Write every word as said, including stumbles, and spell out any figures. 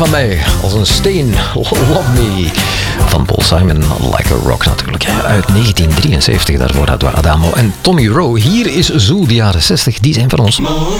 Van mij als een steen, Love Me. Van Paul Simon, Like a Rock natuurlijk. Uit negentien drieënzeventig, daarvoor hadden we Adamo en Tommy Rowe. Hier is Zoo, de jaren zestig, die zijn van ons. Morning